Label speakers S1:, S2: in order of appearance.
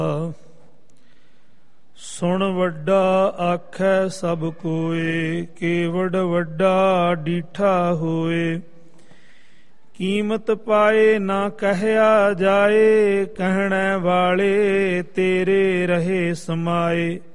S1: ਸੁਣ ਵੱਡਾ ਆਖੈ ਸਭ ਕੋਏ, ਕੇਵਡ ਵੱਡਾ ਡੀਠਾ ਹੋਏ। ਕੀਮਤ ਪਾਏ ਨਾ ਕਹਿਆ ਜਾਏ, ਕਹਿਣੇ ਵਾਲੇ ਤੇਰੇ ਰਹੇ ਸਮਾਏ।